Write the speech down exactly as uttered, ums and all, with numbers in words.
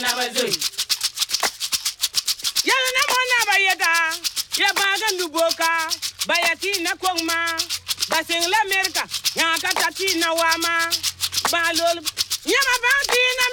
na bazui. Yala na mona bayega, ya baga nduboka, bayati na kongma, basing la Amerika, ya katati na wama, balol, nyama banti na